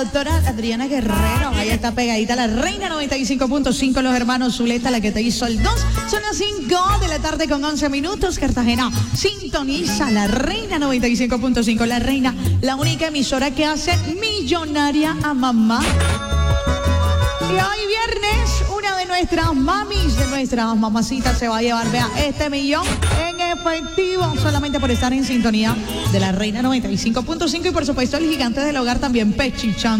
Doctora Adriana Guerrero, ahí está pegadita la Reina 95.5, los hermanos Zuleta, la que te hizo el 2. Son las 5 de la tarde con 11 minutos. Cartagena sintoniza la Reina 95.5, la Reina, la única emisora que hace millonaria a mamá. Y hoy viernes, una de nuestras mamis, de nuestras mamacitas, se va a llevar, vea, este millón en efectivo, solamente por estar en sintonía de la Reina 95.5 y por supuesto el gigante del hogar también, Pechichan.